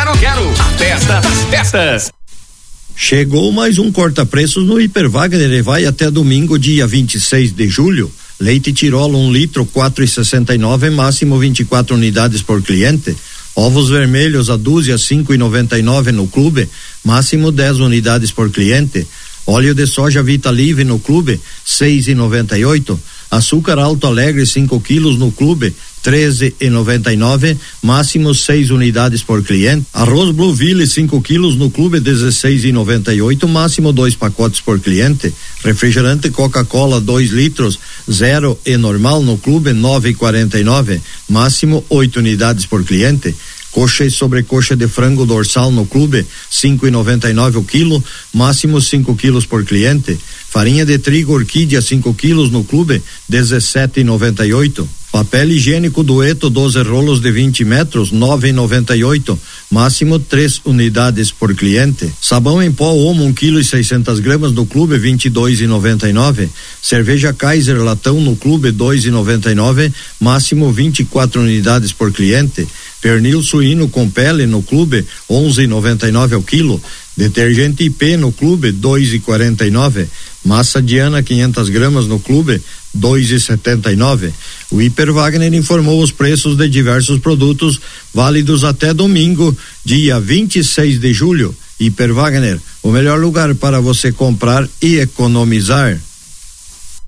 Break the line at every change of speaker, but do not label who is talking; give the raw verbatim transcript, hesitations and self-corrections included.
quero, quero. A festa das festas.
Chegou mais um corta-preços no Hiper Wagner e vai até domingo, dia vinte e seis de julho. Leite Tirolo um litro, quatro e sessenta e nove, máximo vinte e quatro unidades por cliente. Ovos vermelhos a dúzia, cinco e noventa e nove no clube, máximo dez unidades por cliente. Óleo de soja Vita Live no clube, seis e noventa e oito. Açúcar Alto Alegre cinco quilos no clube, treze e noventa e nove, máximo seis unidades por cliente. Arroz Blueville cinco quilos no clube, dezesseis e noventa e oito, máximo dois pacotes por cliente. Refrigerante Coca-Cola dois litros, zero e normal no clube, nove e quarenta e nove, máximo oito unidades por cliente. Coxa e sobrecoxa de frango dorsal no clube, cinco e noventa e nove o quilo, máximo cinco quilos por cliente. Farinha de trigo Orquídea cinco quilos no clube, dezessete e noventa e oito. Papel higiênico Dueto doze rolos de vinte metros, nove e noventa e oito, máximo três unidades por cliente. Sabão em pó Omo um quilo e seiscentas gramas no clube, vinte e dois e noventa e nove. Cerveja Kaiser latão no clube, dois e noventa e nove, máximo vinte e quatro unidades por cliente. Pernil suíno com pele no clube, onze e noventa e nove ao quilo. Detergente I P no clube, dois e quarenta e nove. Massa Diana quinhentas gramas no clube, dois e setenta e nove. O Hiper Wagner informou os preços de diversos produtos válidos até domingo, dia vinte e seis de julho. Hiper Wagner, o melhor lugar para você comprar e economizar.